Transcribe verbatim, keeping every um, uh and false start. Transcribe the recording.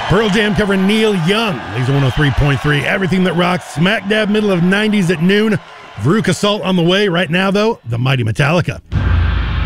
Pearl Jam covering Neil Young. Laser one oh three point three. Everything that rocks. Smack dab middle of nineties at noon. Veruca Salt on the way. Right now, though, the mighty Metallica.